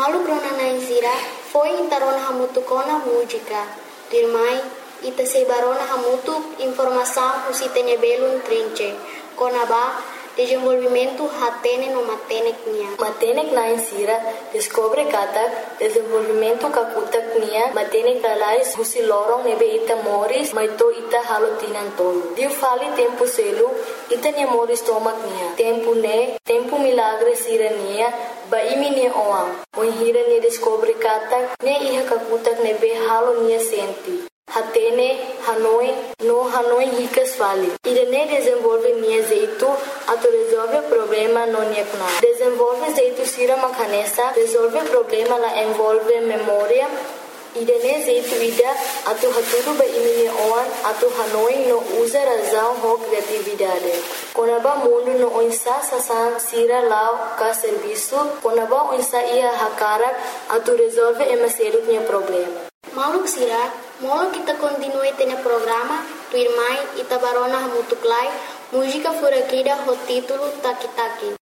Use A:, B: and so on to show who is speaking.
A: Malu brona na insira, foi intarona hamutu kona música. Dirmai, ita sebarona hamutu informação usitene belo trinche. Kona ba, desenvolvimento hatene no matenek nia.
B: Matenek na insira, descobre katak, desenvolvimento kakutak nia, matenek lalais husilorong nebe ita moris, maito ita halotinan tolo. Dio fali tempo selu, ita nia moris tomak nia. Tempo milagre sira nia, ba imi nia oang. Hira nia descobre katak, nia iha kakutak nebe halo nia senti. Hatene, Hanoi ricas fali. Irene desenvolve nia zeito, ato resolve problema no nia kuna. Desenvolve zeito sira makanesa, resolve problema la envolve memória. Irene zeito ida, ato haturu ba imi nia oan, ato Hanoi no usa razão ho criatividade. Konaba mundo no oinsa sasan sira lao ka serviço, konaba oinsa ia hakarak, ato resolve emaseru nia problema.
A: Mauluk sira, molo kita continue tene programa, tu irmai ita barona hamutuklai, música furakida ho título Taki Taki.